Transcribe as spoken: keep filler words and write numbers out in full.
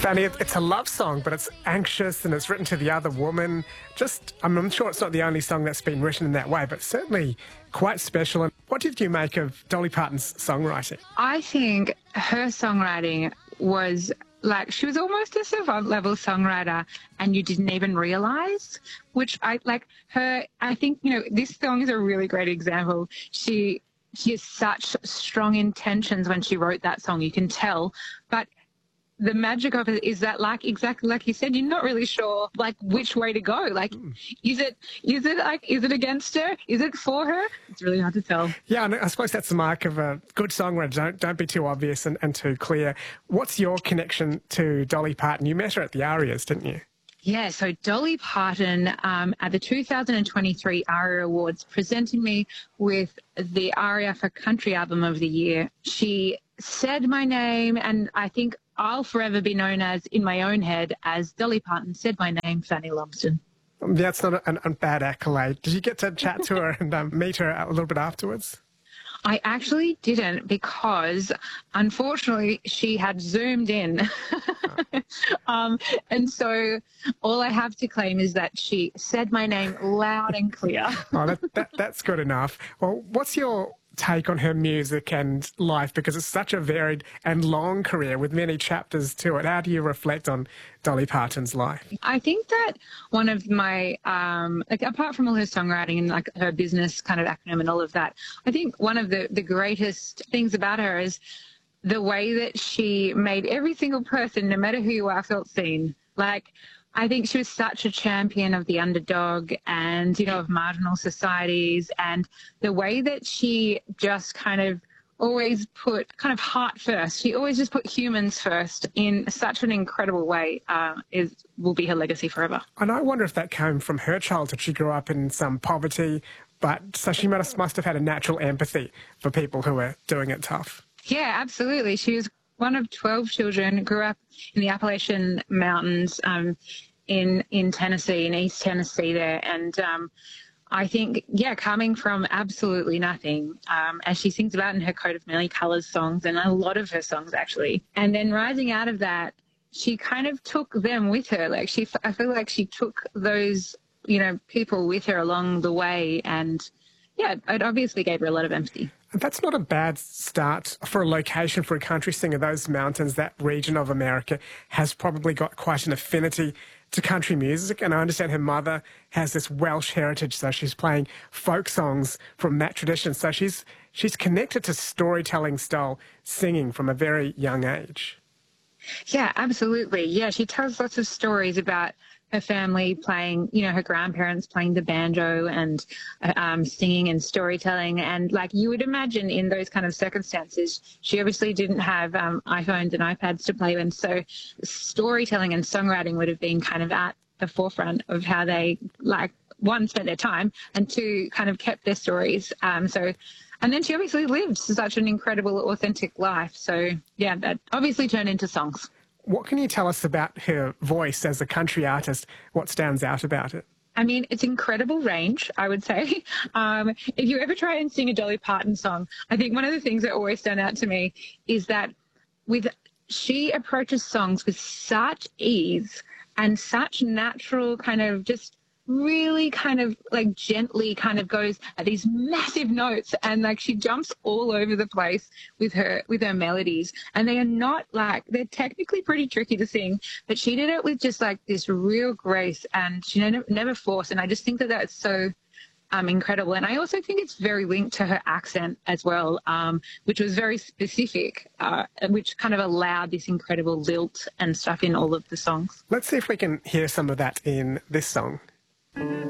Fanny, it- it's a love song, but it's anxious and it's written to the other woman. Just, I'm, I'm sure it's not the only song that's been written in that way, but certainly quite special. And what did you make of Dolly Parton's songwriting? I think her songwriting was like, she was almost a savant level songwriter and you didn't even realise, which I like her. I think, you know, this song is a really great example. She, she has such strong intentions when she wrote that song, you can tell, but the magic of it is that, like, exactly like you said, you're not really sure, like, which way to go. Like, mm. is it, is it like, is it against her? Is it for her? It's really hard to tell. Yeah, and I suppose that's the mark of a good songwriter. Don't, don't be too obvious and, and too clear. What's your connection to Dolly Parton? You met her at the Arias, didn't you? Yeah, so Dolly Parton um, at the two thousand twenty-three ARIA Awards presented me with the ARIA for Country Album of the Year. She said my name, and I think I'll forever be known as, in my own head, as Dolly Parton said my name, Fanny Lumsden. That's not a, a bad accolade. Did you get to chat to her and um, meet her a little bit afterwards? I actually didn't, because unfortunately she had zoomed in. um, and so all I have to claim is that she said my name loud and clear. Oh, that, that, that's good enough. Well, what's your take on her music and life, because it's such a varied and long career with many chapters to it? How do you reflect on Dolly Parton's life? I think that one of my, um, like, apart from all her songwriting and like her business kind of acronym and all of that, I think one of the, the greatest things about her is the way that she made every single person, no matter who you are, felt seen. Like, I think she was such a champion of the underdog and, you know, of marginal societies, and the way that she just kind of always put kind of heart first. She always just put humans first in such an incredible way, uh, is will be her legacy forever. And I wonder if that came from her childhood. She grew up in some poverty, but so she must, must have had a natural empathy for people who were doing it tough. Yeah, absolutely. She was one of twelve children, grew up in the Appalachian Mountains, um, in in Tennessee, in East Tennessee there. And um, I think, yeah, coming from absolutely nothing, um, as she sings about in her Coat of Many Colours songs, and a lot of her songs actually, and then rising out of that, she kind of took them with her. Like, she, I feel like she took those, you know, people with her along the way, and yeah, it obviously gave her a lot of empathy. That's not a bad start for a location for a country singer. Those mountains, that region of America, has probably got quite an affinity to country music. And I understand her mother has this Welsh heritage, so she's playing folk songs from that tradition. So she's she's connected to storytelling style singing from a very young age. Yeah, absolutely. Yeah, she tells lots of stories about her family playing, you know, her grandparents playing the banjo and um, singing and storytelling. And like you would imagine in those kind of circumstances, she obviously didn't have um, iPhones and iPads to play with. So storytelling and songwriting would have been kind of at the forefront of how they, like, one, spent their time, and two, kind of kept their stories. Um, so, and then she obviously lived such an incredible, authentic life. So yeah, that obviously turned into songs. What can you tell us about her voice as a country artist? What stands out about it? I mean, it's incredible range, I would say. Um, if you ever try and sing a Dolly Parton song, I think one of the things that always stand out to me is that with she approaches songs with such ease and such natural kind of just really kind of like gently kind of goes at these massive notes, and like she jumps all over the place with her with her melodies, and they are not like, they're technically pretty tricky to sing, but she did it with just like this real grace, and she never, never forced. And I just think that that's so um, incredible. And I also think it's very linked to her accent as well, um, which was very specific, uh, which kind of allowed this incredible lilt and stuff in all of the songs. Let's see if we can hear some of that in this song.